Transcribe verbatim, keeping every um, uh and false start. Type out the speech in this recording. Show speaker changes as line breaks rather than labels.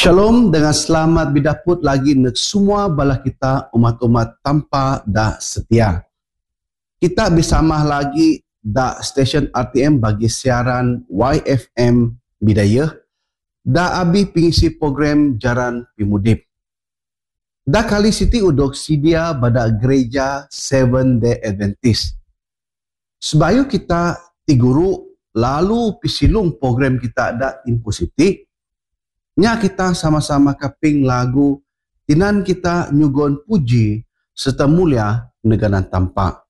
Shalom dengan selamat bidaput lagi nek semua bala kita umat-umat tanpa dah setia. Kita bersama lagi da stesen R T M bagi siaran Y F M Bidayah da abi pengisi program Jaran Pimudip. Da kali siti udok sidia pada gereja Seven Day Adventist. Sebayu kita tiguru lalu pisilung program kita ada info siti. Nya kita sama-sama kaping lagu tinan kita nyugon puji serta mulia neganan tampak.